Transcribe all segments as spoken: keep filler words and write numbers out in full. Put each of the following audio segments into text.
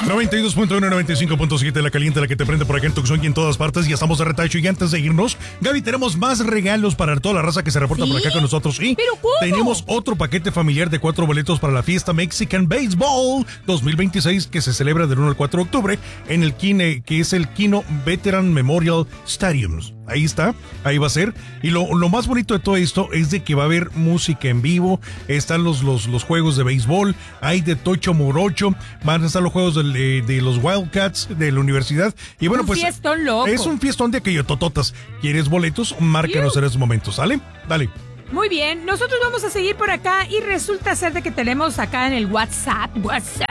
noventa y dos punto uno, noventa y cinco punto siete, la caliente, la que te prende por acá en Tucson y en todas partes. Ya estamos de retacho. Y antes de irnos, Gaby, tenemos más regalos para toda la raza que se reporta ¿Sí? por acá con nosotros. Sí, ¿Pero cómo? Tenemos otro paquete familiar de cuatro boletos para la fiesta Mexican Baseball dos mil veintiséis que se celebra del uno al cuatro de octubre en el Kine, que es el Kino Veteran Memorial Stadiums. Ahí está, ahí va a ser. Y lo, lo más bonito de todo esto es de que va a haber música en vivo, están los, los, los juegos de béisbol, hay de tocho morocho, van a estar los juegos de, de los Wildcats de la universidad. Y bueno, un pues fiestón loco. Es un fiestón de aquello tototas. ¿Quieres boletos? Márcanos en estos momentos, ¿sale? Dale. Muy bien, nosotros vamos a seguir por acá y resulta ser de que tenemos acá en el WhatsApp, WhatsApp,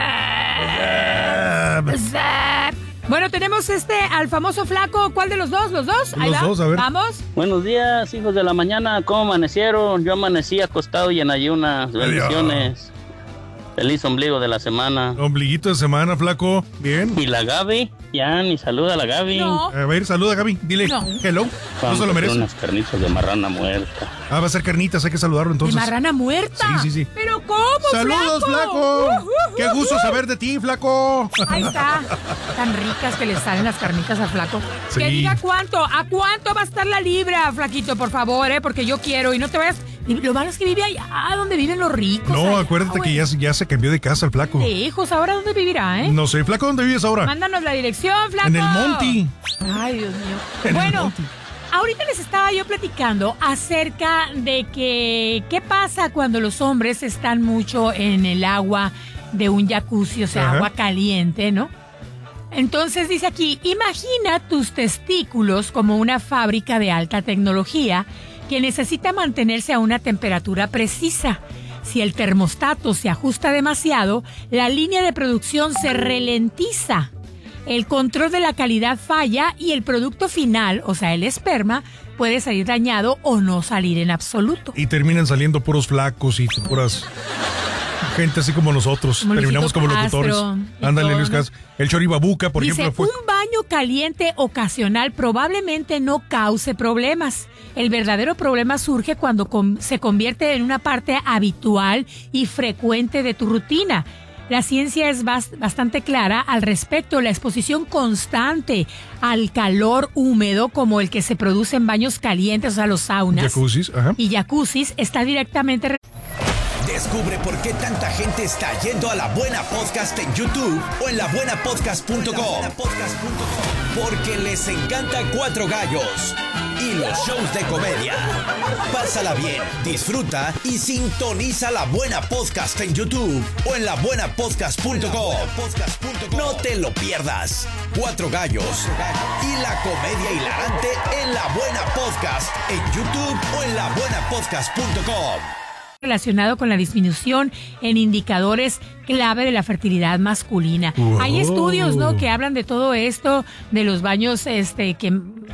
WhatsApp. Bueno, tenemos este al famoso flaco. ¿Cuál de los dos? ¿Los dos? Ahí Los va. dos, a ver. Vamos. Buenos días, hijos de la mañana. ¿Cómo amanecieron? Yo amanecí acostado y en ayunas. Bendiciones. Feliz ombligo de la semana. Ombliguito de semana, flaco. Bien. ¿Y la Gaby? Ya, ni saluda a la Gaby. No. A ver, saluda, Gaby. Dile No. hello. No Vamos se lo a hacer merece. unas carnitas de marrana muerta. Ah, va a ser carnitas, hay que saludarlo entonces. ¿De marrana muerta? Sí, sí, sí. ¿Pero cómo, ¡Saludos, flaco! Uh, uh, uh, ¡Qué gusto uh. saber de ti, flaco! Ahí está. Tan ricas que le salen las carnitas al flaco. Sí. Que diga cuánto. ¿A cuánto va a estar la libra, flaquito, por favor, eh? Porque yo quiero. Y no te vayas... Lo malo es que vive allá, donde viven los ricos. No, allá, acuérdate güey. que ya, ya se cambió de casa el flaco. De hijos, ¿ahora dónde vivirá, eh? No sé, flaco, ¿dónde vives ahora? Mándanos la dirección, flaco. En el Monty. Ay, Dios mío. En el Bueno, Monty. ahorita les estaba yo platicando acerca de que qué pasa cuando los hombres están mucho en el agua de un jacuzzi, o sea, Ajá. agua caliente, ¿no? Entonces dice aquí, imagina tus testículos como una fábrica de alta tecnología que necesita mantenerse a una temperatura precisa. Si el termostato se ajusta demasiado, la línea de producción se ralentiza. El control de la calidad falla y el producto final, o sea, el esperma, puede salir dañado o no salir en absoluto. Y terminan saliendo puros flacos y puras gente así como nosotros. Como Terminamos Luisito como locutores. Castro y Ándale, todo, Luis ¿no? Castro. El Choribabuca, por Dice, ejemplo, fue... un baño caliente ocasional probablemente no cause problemas. El verdadero problema surge cuando com- se convierte en una parte habitual y frecuente de tu rutina. La ciencia es bast- bastante clara al respecto. La exposición constante al calor húmedo, como el que se produce en baños calientes, o sea, los saunas Jacuzzis, ajá. y jacuzzis, está directamente... Descubre por qué tanta gente está yendo a La Buena Podcast en YouTube o en la buena podcast punto com. Porque les encanta Cuatro Gallos y los shows de comedia. Pásala bien, disfruta y sintoniza La Buena Podcast en YouTube o en la buena podcast punto com. No te lo pierdas. Cuatro Gallos y la comedia hilarante en La Buena Podcast en YouTube o en la buena podcast punto com. relacionado con la disminución en indicadores clave de la fertilidad masculina. Wow. Hay estudios, ¿no?, que hablan de todo esto, de los baños, este, que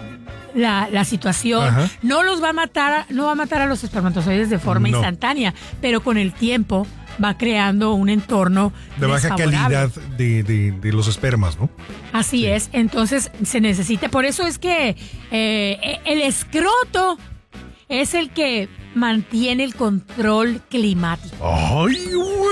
la, la situación Ajá. no los va a matar, no va a matar a los espermatozoides de forma No. instantánea, pero con el tiempo va creando un entorno De baja desfavorable. calidad de, de, de los espermas, ¿no? Así Sí. es, entonces se necesita, por eso es que eh, el escroto es el que mantiene el control climático. ¡Ay,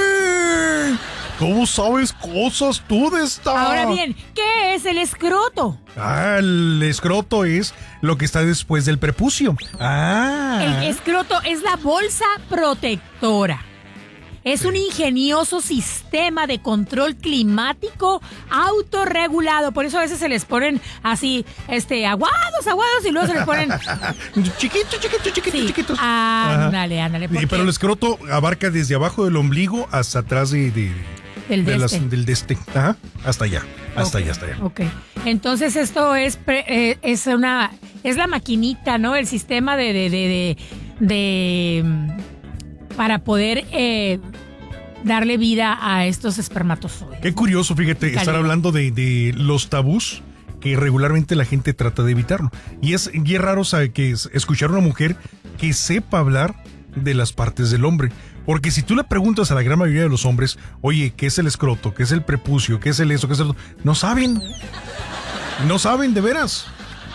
güey! ¿Cómo sabes cosas tú de esta? Ahora bien, ¿qué es el escroto? Ah, el escroto es lo que está después del prepucio. Ah. El escroto es la bolsa protectora. Es un ingenioso sistema de control climático autorregulado. Por eso a veces se les ponen así, este, aguados, aguados, y luego se les ponen... Chiquito, chiquito, chiquito, Sí. chiquitos. Ándale, ándale. Y, porque pero el escroto abarca desde abajo del ombligo hasta atrás de, de, Del de las- deste. del deste. Ajá. Hasta allá. Hasta Ok, allá, hasta allá. Ok. Entonces esto es pre- eh, es una es la maquinita, ¿no? El sistema de de de, de, de, mm, para poder eh, darle vida a estos espermatozoides. Qué curioso, fíjate, Calidad. estar hablando de, de los tabús que regularmente la gente trata de evitarlo. Y es, y es raro, sabe, que es- escuchar a una mujer que sepa hablar de las partes del hombre. Porque si tú le preguntas a la gran mayoría de los hombres, oye, ¿qué es el escroto? ¿Qué es el prepucio? ¿Qué es el eso? ¿Qué es el...? No saben. No saben, de veras.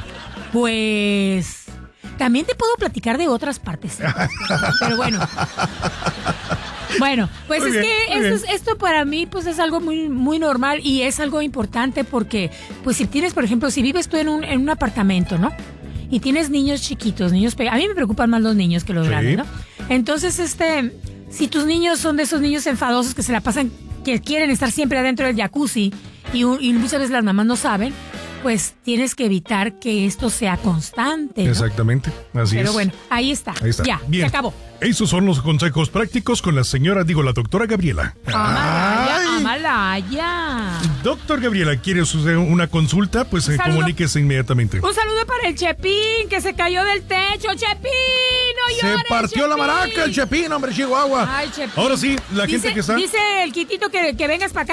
Pues también te puedo platicar de otras partes. Pero bueno. Bueno, pues Muy es bien, que muy esto, bien. es- esto para mí pues es algo muy muy normal y es algo importante porque pues si tienes, por ejemplo, si vives tú en un, en un apartamento, ¿no? Y tienes niños chiquitos, niños pe- a mí me preocupan más los niños que los Sí. grandes, ¿no? Entonces, este, si tus niños son de esos niños enfadosos que se la pasan, que quieren estar siempre adentro del jacuzzi y, un- y muchas veces las mamás no saben, pues tienes que evitar que esto sea constante, ¿no? Exactamente, así Pero es. bueno, ahí está. Ahí está. Ya, Bien. se acabó. Esos son los consejos prácticos con la señora, digo, la doctora Gabriela. Amalaya, Ay. Amalaya. Doctor Gabriela, ¿quiere usted una consulta? Pues eh, saludo. comuníquese inmediatamente. Un saludo para el Chepín, que se cayó del techo. ¡Chepín, no Se llores, partió la Chepín! maraca el Chepín, hombre, Chihuahua. Ay, Chepín. Ahora sí, la Dice- gente que está... Dice el Quitito que, que vengas para acá.